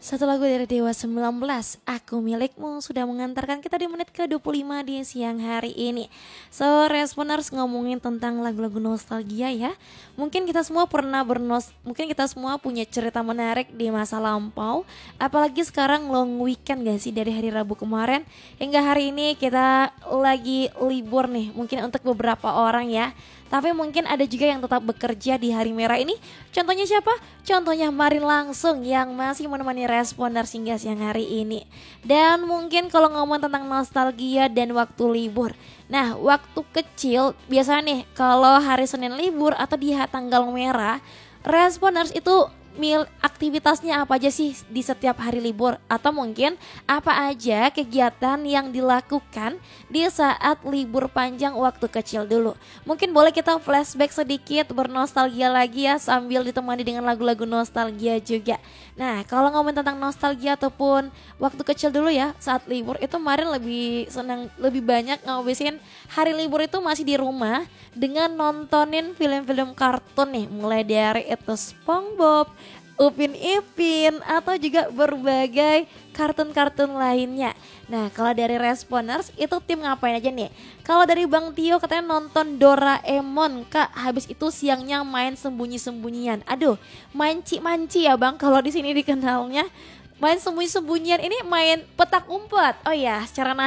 Satu lagu dari Dewa 19, Aku Milikmu, sudah mengantarkan kita di menit ke-25 di siang hari ini. So, Responers ngomongin tentang lagu-lagu nostalgia ya. Mungkin kita semua mungkin kita semua punya cerita menarik di masa lampau. Apalagi sekarang long weekend gak sih, dari hari Rabu kemarin hingga hari ini kita lagi libur nih. Mungkin untuk beberapa orang ya. Tapi mungkin ada juga yang tetap bekerja di hari merah ini. Contohnya siapa? Contohnya Marin Langsung yang masih menemani Responers hingga siang hari ini. Dan mungkin kalau ngomong tentang nostalgia dan waktu libur. Nah, waktu kecil biasanya nih kalau hari Senin libur atau di tanggal merah, Responers itu aktivitasnya apa aja sih di setiap hari libur, atau mungkin apa aja kegiatan yang dilakukan di saat libur panjang waktu kecil dulu. Mungkin boleh kita flashback sedikit, bernostalgia lagi ya, sambil ditemani dengan lagu-lagu nostalgia juga. Nah, kalau ngomong tentang nostalgia ataupun waktu kecil dulu ya saat libur, itu kemarin lebih banyak ngabisin hari libur itu masih di rumah dengan nontonin film-film kartun nih, mulai dari itu SpongeBob, Upin Ipin, atau juga berbagai kartun-kartun lainnya. Nah, kalau dari Responers itu tim ngapain aja nih? Kalau dari Bang Tio katanya nonton Doraemon, Kak. Habis itu siangnya main sembunyi-sembunyian. Aduh, main manci ya Bang kalau di sini dikenalnya. Main sembunyi-sembunyian ini main petak umpet. Oh ya, secara